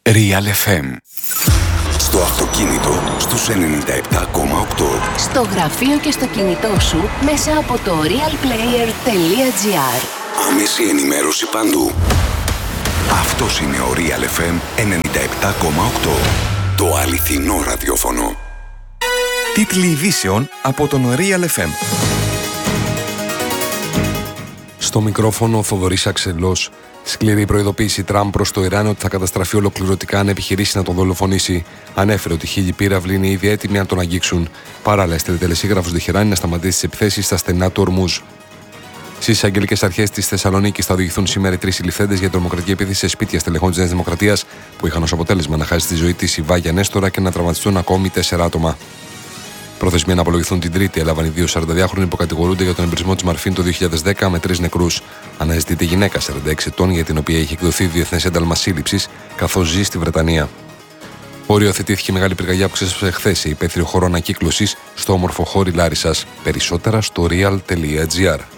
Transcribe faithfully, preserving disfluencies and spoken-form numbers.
Real εφ εμ. Στο αυτοκίνητο στους ενενήντα επτά κόμμα οκτώ. Στο γραφείο και στο κινητό σου μέσα από το realplayer τελεία gr. Άμεση ενημέρωση παντού. Αυτός είναι ο Real εφ εμ ενενήντα επτά κόμμα οκτώ. Το αληθινό ραδιόφωνο. Τίτλοι ειδήσεων από τον Real εφ εμ. Στο μικρόφωνο ο Θοδωρής Αξελός. Σκληρή προειδοποίηση Τραμπ προς το Ιράν ότι θα καταστραφεί ολοκληρωτικά αν επιχειρήσει να τον δολοφονήσει. Ανέφερε ότι χίλιοι πύραυλοι είναι ήδη έτοιμοι να τον αγγίξουν. Παράλληλα, έστειλε τελεσίγραφος Τεχεράνη να σταματήσει τις επιθέσεις στα στενά του Ορμούζ. Στις αγγελικές αρχές της Θεσσαλονίκης θα οδηγηθούν σήμερα οι τρεις συλληφθέντες για τρομοκρατική επίθεση σε σπίτια στελεχών της Νέας Δημοκρατίας, που είχαν ως αποτέλεσμα να χάσει τη ζωή της η Βάγια Νέστορα και να τραυματιστούν ακόμη τέσσερα άτομα. Προθεσμία να απολογηθούν την Τρίτη έλαβαν οι δύο σαρανταδυάχρονοι που κατηγορούνται για τον εμπρισμό της Μαρφίν το δύο χιλιάδες δέκα με τρεις νεκρούς. Αναζητείται γυναίκα σαράντα έξι ετών για την οποία έχει εκδοθεί διεθνές ένταλμα σύλληψης, καθώς ζει στη Βρετανία. Οριοθετήθηκε μεγάλη πυρκαγιά που ξέσπασε χθες σε υπαίθριο χώρο ανακύκλωσης στο όμορφο χώρι Λάρισσας. Περισσότερα στο real τελεία gr.